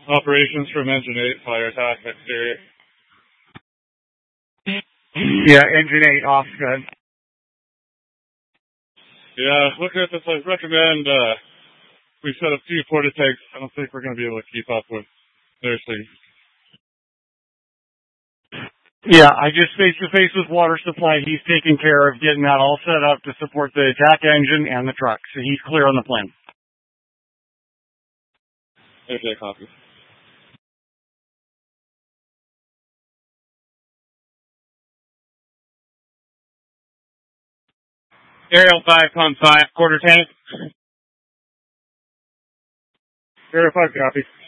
Operations from Engine 8, fire attack, exterior. Yeah, Engine 8, off, good. Yeah, looking at this, I recommend we set up 2 porta tanks. I don't think we're going to be able to keep up with nursing. Yeah, I just face-to-face with water supply. He's taking care of getting that all set up to support the attack engine and the truck. So he's clear on the plan. Okay, copy. Aerial 5.5, quarter tank. Aerial 5, copy.